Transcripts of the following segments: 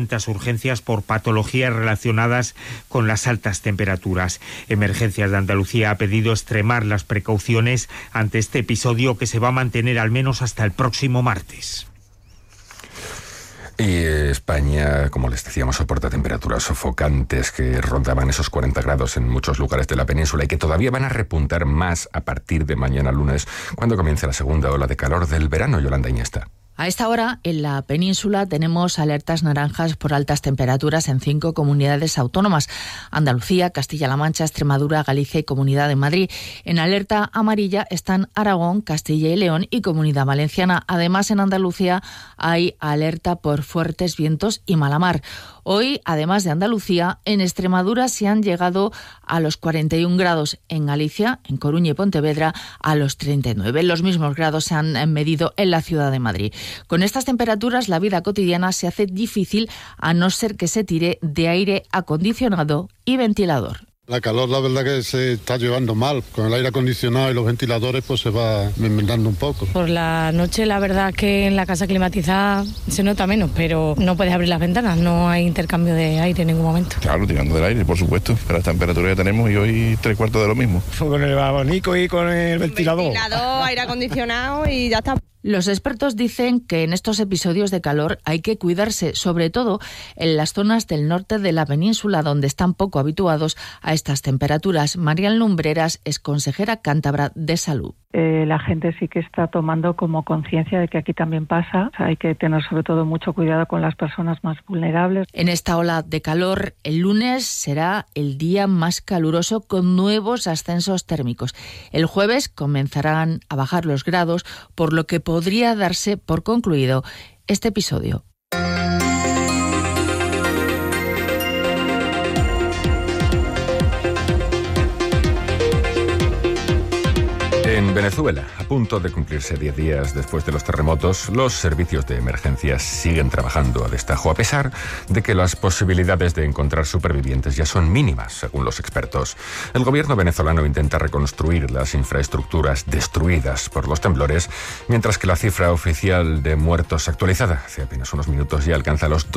200 urgencias por patologías relacionadas con las altas temperaturas. Emergencias de Andalucía ha pedido extremar las precauciones ante este episodio que se va a mantener al menos hasta el próximo martes. Y España, como les decíamos, soporta temperaturas sofocantes que rondaban esos 40 grados en muchos lugares de la península y que todavía van a repuntar más a partir de mañana lunes, cuando comience la segunda ola de calor del verano. Yolanda Iñesta. A esta hora, en la península, tenemos alertas naranjas por altas temperaturas en 5 comunidades autónomas: Andalucía, Castilla-La Mancha, Extremadura, Galicia y Comunidad de Madrid. En alerta amarilla están Aragón, Castilla y León y Comunidad Valenciana. Además, en Andalucía hay alerta por fuertes vientos y mala mar. Hoy, además de Andalucía, en Extremadura se han llegado a los 41 grados, en Galicia, en Coruña y Pontevedra, a los 39. Los mismos grados se han medido en la ciudad de Madrid. Con estas temperaturas, la vida cotidiana se hace difícil a no ser que se tire de aire acondicionado y ventilador. La calor, la verdad que se está llevando mal. Con el aire acondicionado y los ventiladores, pues se va enmendando un poco. Por la noche, la verdad que en la casa climatizada se nota menos, pero no puedes abrir las ventanas, no hay intercambio de aire en ningún momento. Claro, tirando del aire, por supuesto. Pero la temperatura que tenemos y hoy 3/4 de lo mismo. Con el abanico y con el ventilador. Aire acondicionado y ya está. Los expertos dicen que en estos episodios de calor hay que cuidarse, sobre todo en las zonas del norte de la península, donde están poco habituados a estas temperaturas. Marian Lumbreras es consejera cántabra de Salud. La gente sí que está tomando como conciencia de que aquí también pasa. O sea, hay que tener sobre todo mucho cuidado con las personas más vulnerables. En esta ola de calor, el lunes será el día más caluroso con nuevos ascensos térmicos. El jueves comenzarán a bajar los grados, por lo que podría darse por concluido este episodio. En Venezuela, a punto de cumplirse 10 días después de los terremotos, los servicios de emergencias siguen trabajando a destajo, a pesar de que las posibilidades de encontrar supervivientes ya son mínimas, según los expertos. El gobierno venezolano intenta reconstruir las infraestructuras destruidas por los temblores, mientras que la cifra oficial de muertos actualizada hace apenas unos minutos ya alcanza los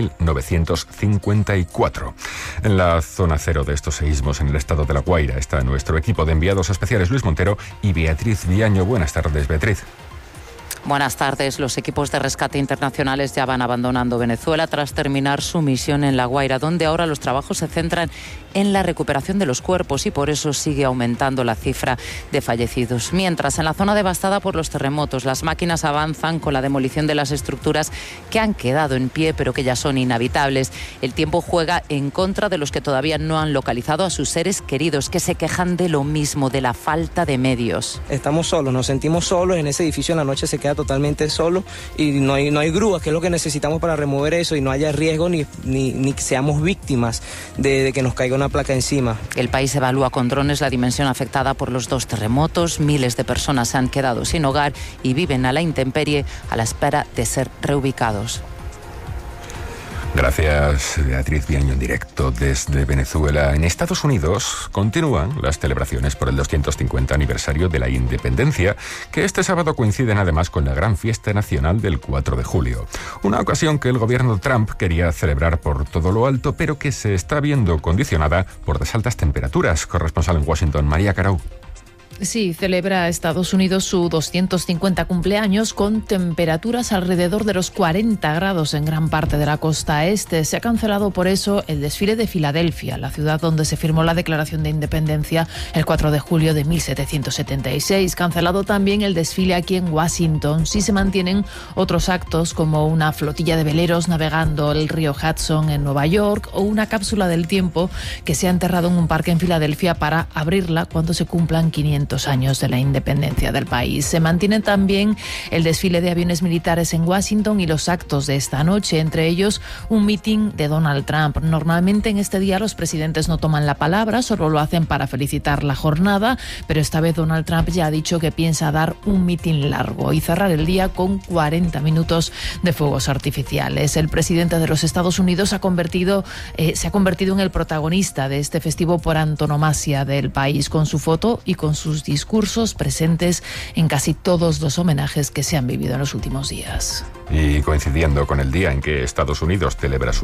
2.954. En la zona cero de estos seísmos, en el estado de La Guaira, está nuestro equipo de enviados especiales Luis Montero y Beatriz Viaño. Buenas tardes, Beatriz. Buenas tardes. Los equipos de rescate internacionales ya van abandonando Venezuela tras terminar su misión en La Guaira, donde ahora los trabajos se centran en la recuperación de los cuerpos y por eso sigue aumentando la cifra de fallecidos. Mientras, en la zona devastada por los terremotos, las máquinas avanzan con la demolición de las estructuras que han quedado en pie pero que ya son inhabitables. El tiempo juega en contra de los que todavía no han localizado a sus seres queridos, que se quejan de lo mismo, de la falta de medios. Estamos solos, nos sentimos solos, en ese edificio en la noche se queda totalmente solo y no hay grúas, que es lo que necesitamos para remover eso y no haya riesgo ni seamos víctimas de que nos caiga una placa encima. El país evalúa con drones la dimensión afectada por los 2 terremotos. Miles de personas se han quedado sin hogar y viven a la intemperie a la espera de ser reubicados. Gracias, Beatriz Viaño, en directo desde Venezuela. En Estados Unidos continúan las celebraciones por el 250 aniversario de la independencia, que este sábado coinciden además con la gran fiesta nacional del 4 de julio. Una ocasión que el gobierno Trump quería celebrar por todo lo alto, pero que se está viendo condicionada por las altas temperaturas. Corresponsal en Washington, María Carau. Sí, celebra Estados Unidos su 250 cumpleaños con temperaturas alrededor de los 40 grados en gran parte de la costa este. Se ha cancelado por eso el desfile de Filadelfia, la ciudad donde se firmó la Declaración de Independencia el 4 de julio de 1776. Cancelado también el desfile aquí en Washington. Sí se mantienen otros actos como una flotilla de veleros navegando el río Hudson en Nueva York o una cápsula del tiempo que se ha enterrado en un parque en Filadelfia para abrirla cuando se cumplan 500 años de la independencia del país. Se mantiene también el desfile de aviones militares en Washington y los actos de esta noche, entre ellos un mitin de Donald Trump. Normalmente en este día los presidentes no toman la palabra, solo lo hacen para felicitar la jornada, pero esta vez Donald Trump ya ha dicho que piensa dar un mitin largo y cerrar el día con 40 minutos de fuegos artificiales. El presidente de los Estados Unidos se ha convertido en el protagonista de este festivo por antonomasia del país, con su foto y con sus discursos presentes en casi todos los homenajes que se han vivido en los últimos días. Y coincidiendo con el día en que Estados Unidos celebra su